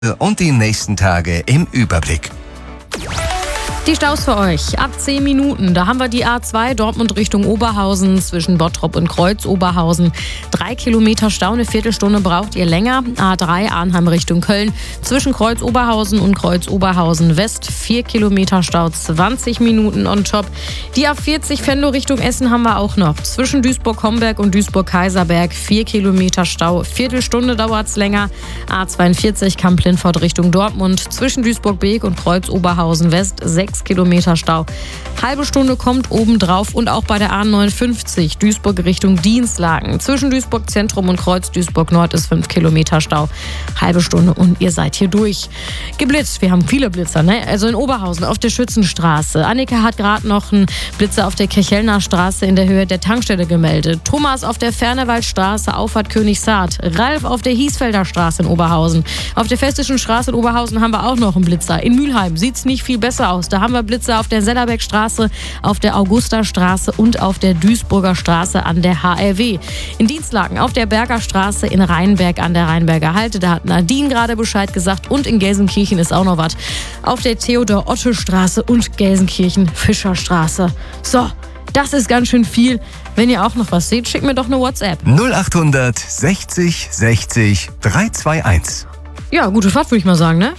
und die nächsten Tage im Überblick. Die Staus für euch. Ab 10 Minuten. Da haben wir die A2 Dortmund Richtung Oberhausen zwischen Bottrop und Kreuz-Oberhausen. 3 Kilometer Stau, eine Viertelstunde braucht ihr länger. A3 Arnheim Richtung Köln zwischen Kreuz-Oberhausen und Kreuz-Oberhausen West. 4 Kilometer Stau, 20 Minuten on top. Die A40 Venlo Richtung Essen haben wir auch noch. Zwischen Duisburg-Homberg und Duisburg-Kaiserberg 4 Kilometer Stau. Viertelstunde dauert es länger. A42 Kamp-Lindfort Richtung Dortmund zwischen Duisburg-Beek und Kreuz-Oberhausen West 6 Kilometer Stau. Halbe Stunde kommt obendrauf und auch bei der A59 Duisburg Richtung Dienstlaken. Zwischen Duisburg Zentrum und Kreuz Duisburg Nord ist 5 Kilometer Stau. Halbe Stunde und ihr seid hier durch. Geblitzt, wir haben viele Blitzer, ne? Also in Oberhausen auf der Schützenstraße. Annika hat gerade noch einen Blitzer auf der Kirchhellner Straße in der Höhe der Tankstelle gemeldet. Thomas auf der Fernewaldstraße, Auffahrt Königshardt. Ralf auf der Hiesfelder Straße in Oberhausen. Auf der Festischen Straße in Oberhausen haben wir auch noch einen Blitzer. In Mülheim sieht es nicht viel besser aus. Da haben wir Blitzer auf der Sellerbeckstraße, auf der Augusterstraße und auf der Duisburger Straße an der HRW. In Dienstlaken auf der Bergerstraße in Rheinberg an der Rheinberger Halte. Da hat Nadine gerade Bescheid gesagt. Und in Gelsenkirchen ist auch noch was. Auf der Theodor-Otte-Straße und Gelsenkirchen-Fischerstraße. So, das ist ganz schön viel. Wenn ihr auch noch was seht, schickt mir doch eine WhatsApp. 0800 60 60 321. Ja, gute Fahrt, würde ich mal sagen, ne?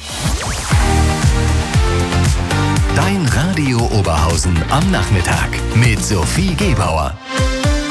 Dein Radio Oberhausen am Nachmittag mit Sophie Gebauer.